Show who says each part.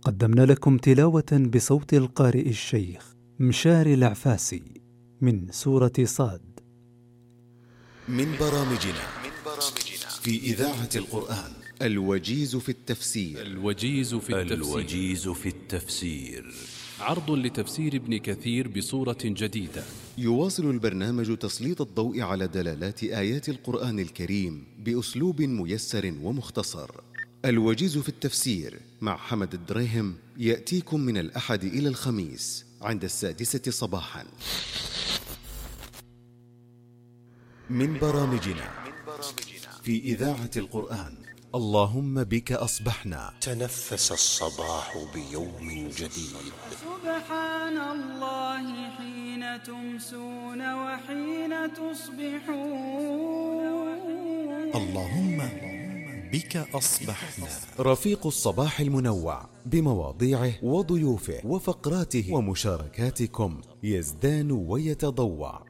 Speaker 1: قدمنا لكم تلاوة بصوت القارئ الشيخ مشاري العفاسي من سورة صاد.
Speaker 2: من برامجنا في إذاعة القرآن الوجيز في التفسير.
Speaker 3: الوجيز في التفسير عرض لتفسير ابن كثير بصورة جديدة.
Speaker 2: يواصل البرنامج تسليط الضوء على دلالات آيات القرآن الكريم بأسلوب ميسر ومختصر. الوجيز في التفسير مع حمد الدريهم يأتيكم من الأحد إلى الخميس عند 6:00 صباحا. من برامجنا في إذاعة القرآن اللهم بك أصبحنا.
Speaker 4: تنفس الصباح بيوم جديد.
Speaker 5: سبحان الله حين تمسون وحين تصبحون.
Speaker 4: اللهم بك أصبحنا.
Speaker 2: رفيق الصباح المنوع بمواضيعه وضيوفه وفقراته ومشاركاتكم يزدان ويتضوع